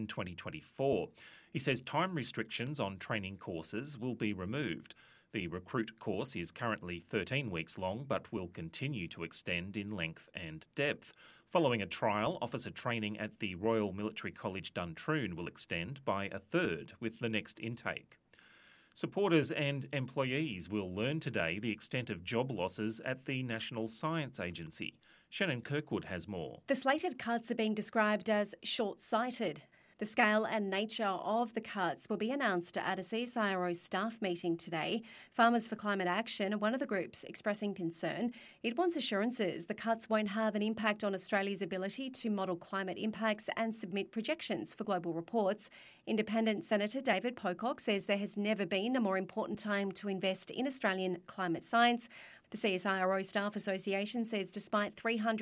in 2024. He says time restrictions on training courses will be removed. The recruit course is currently 13 weeks long but will continue to extend in length and depth. Following a trial, officer training at the Royal Military College Duntroon will extend by a third with the next intake. Supporters and employees will learn today the extent of job losses at the National Science Agency. Shannon Kirkwood has more. The slated cuts are being described as short-sighted. The scale and nature of the cuts will be announced at a CSIRO staff meeting today. Farmers for Climate Action are one of the groups expressing concern. It wants assurances the cuts won't have an impact on Australia's ability to model climate impacts and submit projections for global reports. Independent Senator David Pocock says there has never been a more important time to invest in Australian climate science. The CSIRO Staff Association says despite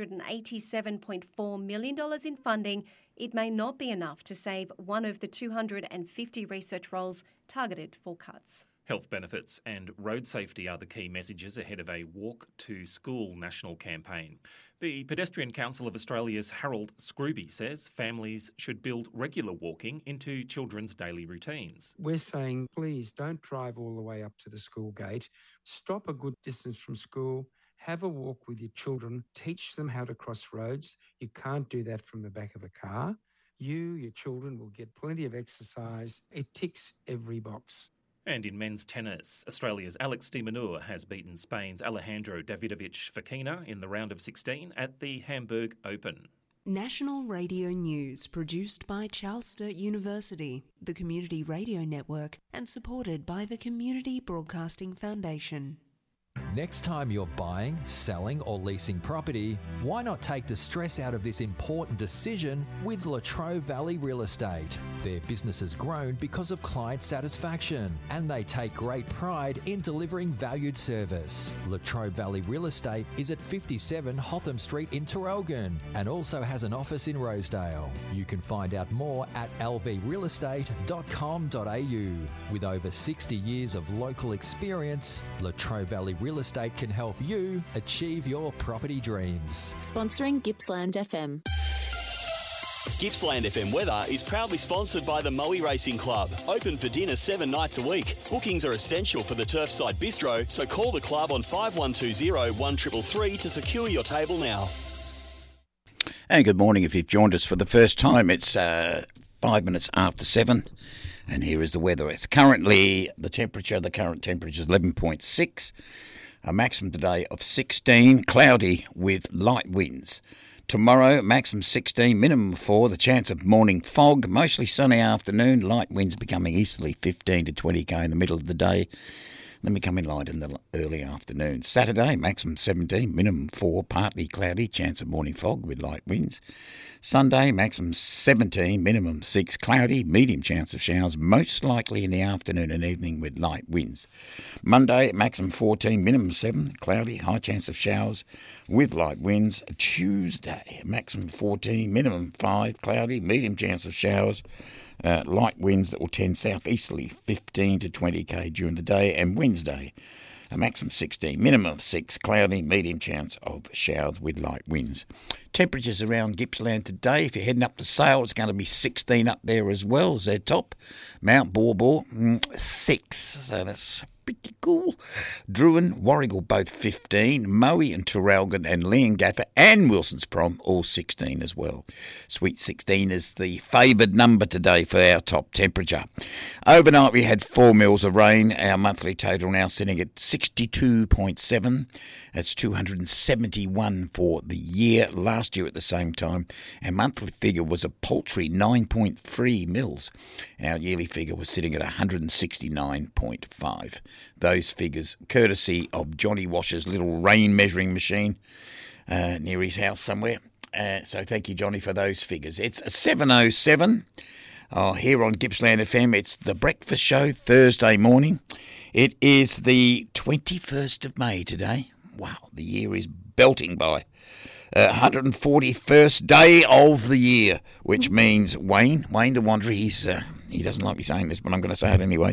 $387.4 million in funding, it may not be enough to save one of the 250 research roles targeted for cuts. Health benefits and road safety are the key messages ahead of a Walk to School national campaign. The Pedestrian Council of Australia's Harold Scrooby says families should build regular walking into children's daily routines. We're saying, please don't drive all the way up to the school gate. Stop a good distance from school. Have a walk with your children. Teach them how to cross roads. You can't do that from the back of a car. Your children will get plenty of exercise. It ticks every box. And in men's tennis, Australia's Alex de Minaur has beaten Spain's Alejandro Davidovich Fokina in the round of 16 at the Hamburg Open. National Radio News, produced by Charles Sturt University, the Community Radio Network, and supported by the Community Broadcasting Foundation. Next time you're buying, selling or leasing property, why not take the stress out of this important decision with Latrobe Valley Real Estate? Their business has grown because of client satisfaction and they take great pride in delivering valued service. Latrobe Valley Real Estate is at 57 Hotham Street in Traralgon and also has an office in Rosedale. You can find out more at lvrealestate.com.au. With over 60 years of local experience, Latrobe Valley Real Estate can help you achieve your property dreams. Sponsoring Gippsland FM. Gippsland FM weather is proudly sponsored by the Moe Racing Club. Open for dinner 7 nights a week. Bookings are essential for the Turfside Bistro, so call the club on 5120 1333 to secure your table now. And good morning if you've joined us for the first time. It's 5 minutes after 7. And here is the weather. It's currently the current temperature is 11.6. A maximum today of 16, cloudy with light winds. Tomorrow, maximum 16, minimum 4. The chance of morning fog, mostly sunny afternoon. Light winds becoming easterly 15 to 20k in the middle of the day. Then becoming light in the early afternoon. Saturday, maximum 17, minimum 4, partly cloudy, chance of morning fog with light winds. Sunday, maximum 17, minimum 6, cloudy, medium chance of showers, most likely in the afternoon and evening with light winds. Monday, maximum 14, minimum 7, cloudy, high chance of showers with light winds. Tuesday, maximum 14, minimum 5, cloudy, medium chance of showers. Light winds that will tend southeasterly 15 to 20k during the day. And Wednesday, a maximum 16, minimum 6, cloudy, medium chance of showers with light winds. Temperatures around Gippsland today, if you're heading up to Sale, it's going to be 16 up there as well as their top. Mount Baw 6, so that's pretty cool. Druin, Warrigal both 15, Moe and Traralgon and Leongatha and Wilson's Prom all 16 as well. Sweet 16 is the favoured number today for our top temperature. Overnight we had 4 mils of rain. Our monthly total now sitting at 62.7. That's 271 for the year. Last year at the same time, our monthly figure was a paltry 9.3 mils. Our yearly figure was sitting at 169.5. Those figures courtesy of Johnny Wash's little rain measuring machine near his house somewhere. So thank you, Johnny, for those figures. It's 7:07 here on Gippsland FM. It's the breakfast show Thursday morning. It is the 21st of May today. Wow, the year is belting by. 141st day of the year, which means Wayne the Wanderer, he doesn't like me saying this, but I'm going to say it anyway.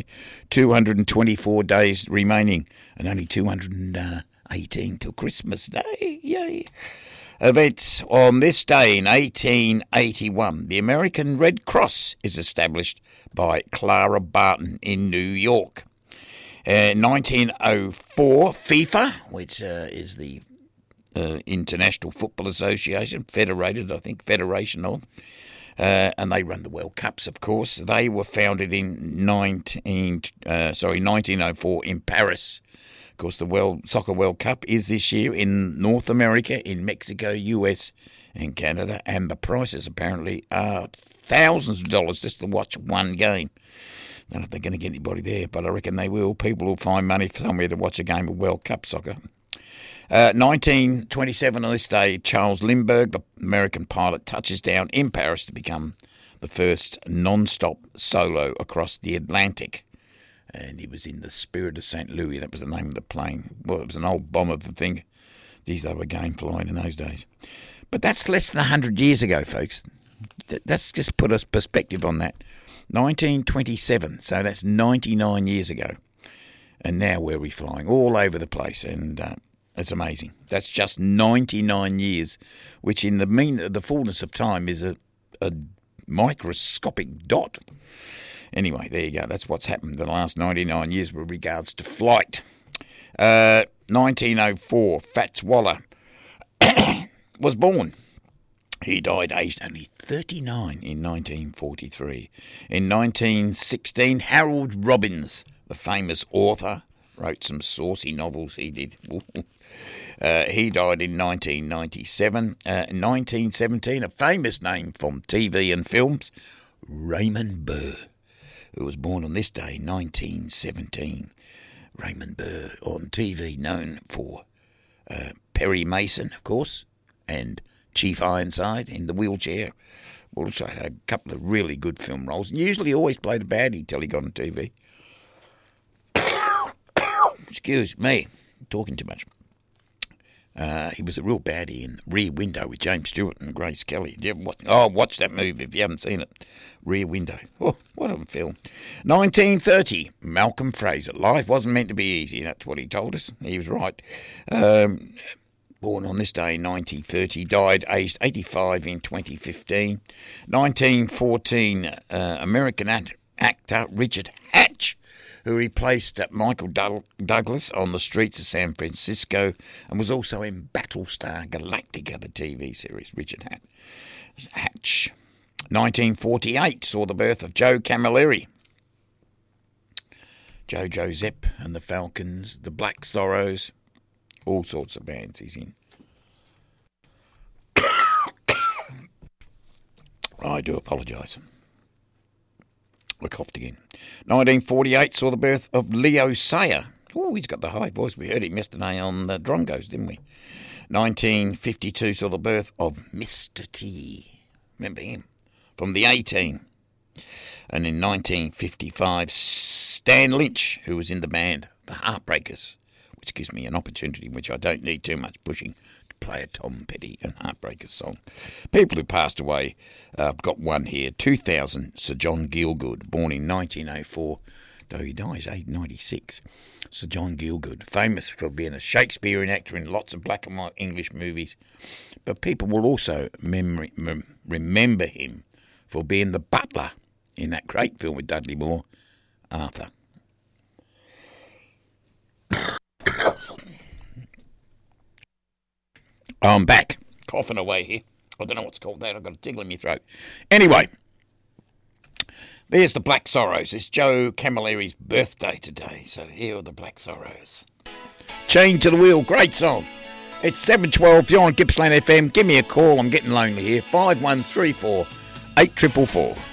224 days remaining and only 218 till Christmas Day. Yay. Events on this day in 1881. The American Red Cross is established by Clara Barton in New York. 1904, FIFA, which is the International Football Association, Federation of, and they run the World Cups, of course. They were founded in 1904 in Paris. Of course, the Soccer World Cup is this year in North America, in Mexico, US, and Canada, and the prices apparently are thousands of dollars just to watch one game. I don't know if they're going to get anybody there, but I reckon they will. People will find money for somewhere to watch a game of World Cup soccer. 1927 on this day, Charles Lindbergh, the American pilot, touches down in Paris to become the first non-stop solo across the Atlantic. And he was in the Spirit of St. Louis. That was the name of the plane. Well, it was an old bomber, I think. These they were game flying in those days. But that's less than 100 years ago, folks. That's just put a perspective on that. 1927, so that's 99 years ago. And now where are we flying? All over the place, and it's amazing. That's just 99 years, which in the fullness of time is a microscopic dot. Anyway, there you go. That's what's happened the last 99 years with regards to flight. 1904, Fats Waller was born. He died aged only 39 in 1943. In 1916, Harold Robbins, the famous author, wrote some saucy novels, he did. He died in 1997. In 1917, a famous name from TV and films, Raymond Burr, who was born on this day, 1917. Raymond Burr on TV, known for Perry Mason, of course, and Chief Ironside in The Wheelchair. Also had a couple of really good film roles. And usually always played a baddie till he got on TV. Excuse me, I'm talking too much. He was a real baddie in Rear Window with James Stewart and Grace Kelly. Did you ever watch that movie if you haven't seen it. Rear Window. Oh, what a film. 1930, Malcolm Fraser. Life wasn't meant to be easy. That's what he told us. He was right. Born on this day in 1930, died aged 85 in 2015. 1914, American actor Richard Hatch, who replaced Michael Douglas on the streets of San Francisco and was also in Battlestar Galactica, the TV series. Richard Hatch. 1948 saw the birth of Joe Camilleri. Jojo Zepp and the Falcons, the Black Sorrows, all sorts of bands he's in. I do apologise. I coughed again. 1948 saw the birth of Leo Sayer. Oh, he's got the high voice. We heard him yesterday on the Drongos, didn't we? 1952 saw the birth of Mr. T. Remember him? From the A-Team. And in 1955, Stan Lynch, who was in the band The Heartbreakers, which gives me an opportunity which I don't need too much pushing to play a Tom Petty and Heartbreakers song. People who passed away, I've got one here. 2000, Sir John Gielgud, born in 1904, though he dies aged 96. Sir John Gielgud, famous for being a Shakespearean actor in lots of black and white English movies, but people will also remember him for being the butler in that great film with Dudley Moore, Arthur. I'm back, coughing away here. I don't know what's called that. I've got a tickle in my throat. Anyway, there's the Black Sorrows. It's Joe Camilleri's birthday today, so here are the Black Sorrows. Chained to the Wheel, great song. It's 7:12. You're on Gippsland FM. Give me a call. I'm getting lonely here. 5134 8444.